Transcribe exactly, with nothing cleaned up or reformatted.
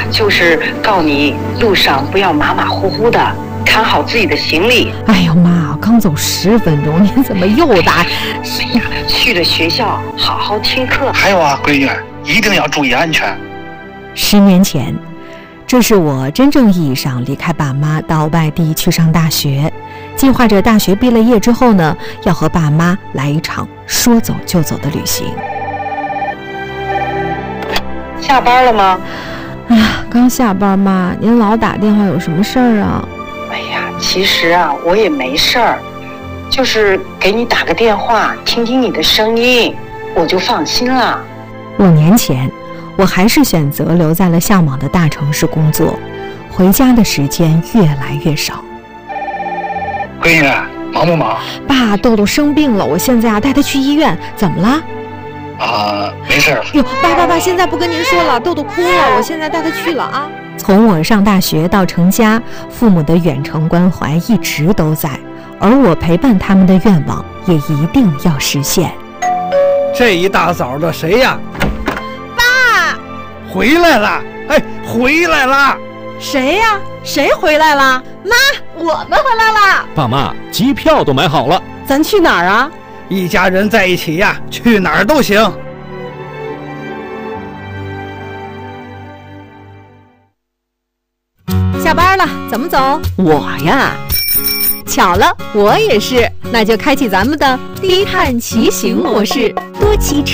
就是告你路上不要马马虎虎的，看好自己的行李。 哎呦妈，刚走十分钟，您怎么又打？ 哎呀，去了学校好好听课。 还有啊，闺女，一定要注意安全。 十年前，这是我真正意义上离开爸妈到外地去上大学，计划着大学毕了业之后呢，要和爸妈来一场说走就走的旅行。 下班了吗？ 哎呀，刚下班嘛，您老打电话有什么事儿啊？ 哎呀，其实啊，我也没事儿，就是给你打个电话，听听你的声音，我就放心了。 五年前，我还是选择留在了向往的大城市工作，回家的时间越来越少。 闺女，忙不忙？ 爸，豆豆生病了，我现在啊带他去医院，怎么了？ 啊，没事儿。 哟，爸爸爸，现在不跟您说了，豆豆哭了，我现在带他去了啊。从我上大学到成家，父母的远程关怀一直都在，而我陪伴他们的愿望也一定要实现。 这一大早的谁呀？ 爸， 回来了！哎，回来了！ 谁呀？谁回来了？妈，我们回来了。 爸妈，机票都买好了， 咱去哪儿啊？ 一家人在一起呀，去哪儿都行。 下班了，怎么走？ 我呀， 巧了，我也是。那就开启咱们的低碳骑行模式， 多骑车。